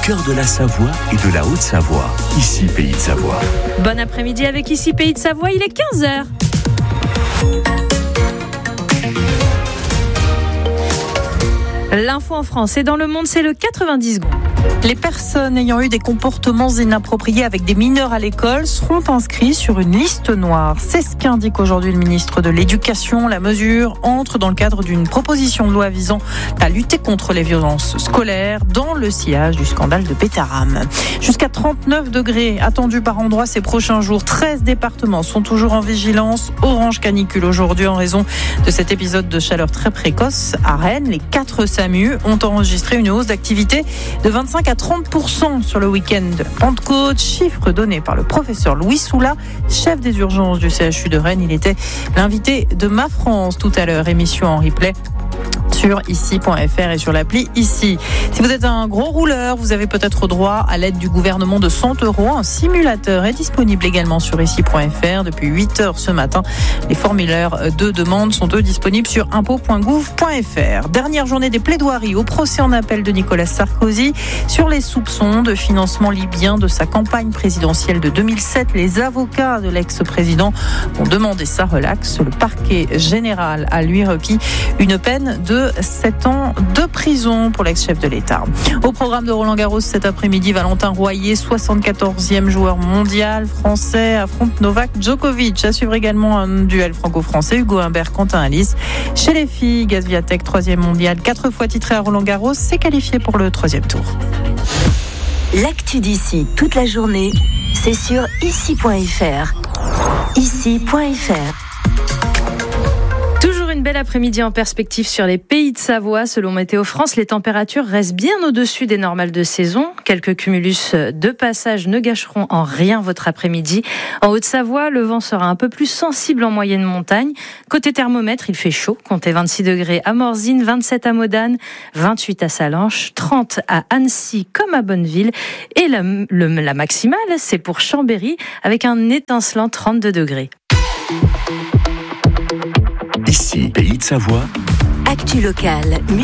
cœur de la Savoie et de la Haute-Savoie. Ici, Pays de Savoie. Bon après-midi avec Ici Pays de Savoie, il est 15h. L'info en France et dans le monde, c'est le 90 secondes. Les personnes ayant eu des comportements inappropriés avec des mineurs à l'école seront inscrits sur une liste noire. C'est ce qu'indique aujourd'hui le ministre de l'Éducation. La mesure entre dans le cadre d'une proposition de loi visant à lutter contre les violences scolaires dans le sillage du scandale de Pétaram. Jusqu'à 39 degrés attendus par endroit ces prochains jours. 13 départements sont toujours en vigilance orange canicule aujourd'hui en raison de cet épisode de chaleur très précoce. À Rennes, les 4 SAMU ont enregistré une hausse d'activité de 25 à 30% sur le week-end de la Pentecôte, chiffre donné par le professeur Louis Soula, chef des urgences du CHU de Rennes. Il était l'invité de Ma France tout à l'heure, émission en replay sur ici.fr et sur l'appli Ici. Si vous êtes un gros rouleur, vous avez peut-être droit à l'aide du gouvernement de 100 €. Un simulateur est disponible également sur ici.fr depuis 8h ce matin. Les formulaires de demande sont eux disponibles sur impôts.gouv.fr. Dernière journée des plaidoiries au procès en appel de Nicolas Sarkozy sur les soupçons de financement libyen de sa campagne présidentielle de 2007. Les avocats de l'ex-président ont demandé sa relaxe. Le parquet général a lui requis une peine de 7 ans de prison pour l'ex-chef de l'État. Au programme de Roland-Garros cet après-midi, Valentin Royer, 74e joueur mondial français, affronte Novak Djokovic. À suivre également un duel franco-français, Hugo Humbert, Quentin Alice. Chez les filles, Gaz Viatek, 3e mondial, 4 fois titré à Roland-Garros, s'est qualifié pour le 3e tour. L'actu d'ici toute la journée, c'est sur ici.fr. Ici.fr. Une belle après-midi en perspective sur les Pays de Savoie. Selon Météo France, les températures restent bien au-dessus des normales de saison. Quelques cumulus de passage ne gâcheront en rien votre après-midi. En Haute-Savoie, le vent sera un peu plus sensible en moyenne montagne. Côté thermomètre, il fait chaud. Comptez 26 degrés à Morzine, 27 à Modane, 28 à Salanches, 30 à Annecy comme à Bonneville. Et la maximale, c'est pour Chambéry avec un étincelant 32 degrés. Ici, Pays de Savoie. Actu locale.